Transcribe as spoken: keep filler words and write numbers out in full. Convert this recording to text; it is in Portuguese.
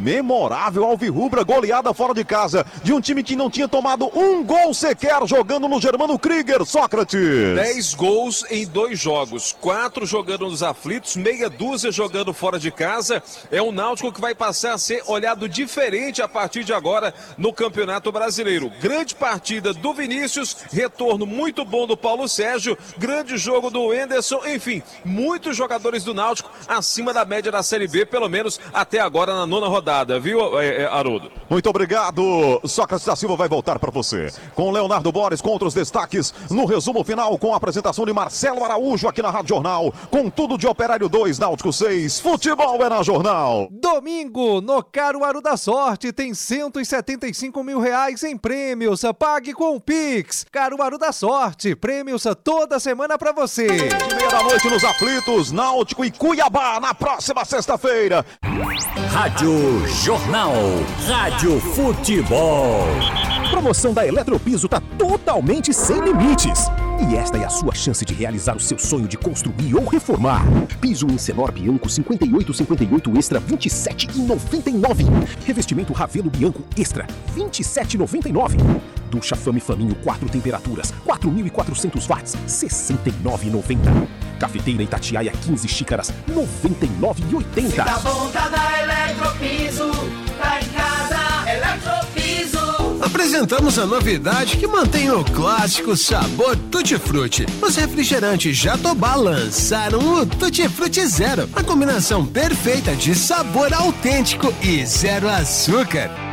memorável alvirrubra goleada fora de casa de um time que não tinha tomado um gol sequer jogando no Germano Krieger, Sócrates. Dez gols em dois jogos, quatro jogando nos aflitos, meia dúzia jogando fora de casa. É um Náutico que vai passar a ser olhado diferente a partir de agora no Campeonato Brasileiro. Grande partida do Vinícius, retorno muito bom do Paulo Sérgio, grande jogo do Enderson, enfim, muitos jogadores do Náutico acima da média da Série B, pelo menos até agora na nona rodada, viu, é, é, Haroldo? Muito obrigado. Sócrates da Silva vai voltar para você. Com Leonardo Borges com outros destaques no resumo final, com a apresentação de Marcelo Araújo aqui na Rádio Jornal, com tudo de Operário dois, Náutico seis, futebol é na Jornal. Domingo, no Caruaru da Sorte, tem cento e setenta e cinco mil reais em prêmios. Pague com o Pix. Caruaru da Sorte, prêmios toda semana pra você. De meia da noite nos aflitos, Náutico e Cuiabá na próxima sexta-feira. Rádio Jornal, Rádio Futebol. Promoção da Eletropiso tá totalmente sem limites. E esta é a sua chance de realizar o seu sonho de construir ou reformar. Piso Incenor Bianco cinquenta e oito cinquenta e oito Extra vinte e sete reais e noventa e nove centavos. Revestimento Ravelo Bianco Extra vinte e sete reais e noventa e nove centavos. Ducha Fame Faminho quatro temperaturas quatro mil e quatrocentos watts sessenta e nove reais e noventa centavos. Cafeteira Itatiaia quinze xícaras noventa e nove reais e oitenta centavos. Se tá bom, tá na Eletropiso. Tá em casa, Eletropiso. Apresentamos a novidade que mantém o clássico sabor Tutti Frutti. Os refrigerantes Jatobá lançaram o Tutti Frutti Zero, a combinação perfeita de sabor autêntico e zero açúcar.